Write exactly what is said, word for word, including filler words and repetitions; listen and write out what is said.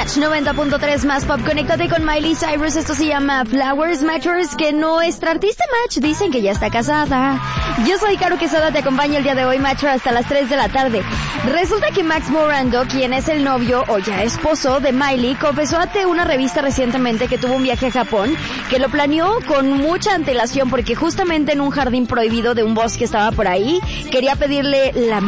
Match noventa punto tres más pop. Conéctate con Miley Cyrus. Esto se llama Flowers Matters, que nuestra artista Match dicen que ya está casada. Yo soy Caro Quesada, te acompaño el día de hoy, Macho, hasta las tres de la tarde. Resulta que Max Morando, quien es el novio o ya esposo de Miley, confesó ante una revista recientemente que tuvo un viaje a Japón, que lo planeó con mucha antelación porque justamente en un jardín prohibido de un bosque estaba por ahí, quería pedirle la